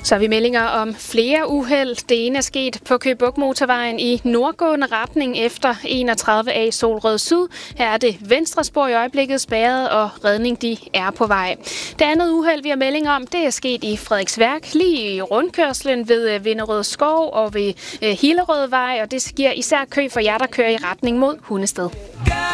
Så har vi meldinger om flere uheld. Det ene er sket på Køge Bugt Motorvejen i nordgående retning efter 31A Solrød Syd. Her er det venstre spor i øjeblikket spærret, og redning de er på vej. Det andet uheld, vi har melding om, det er sket i Frederiksværk, lige i rundkørslen ved Vinderød Skov og ved Hillerødvej, og det giver især kø for jer, der kører i retning mod Hundested.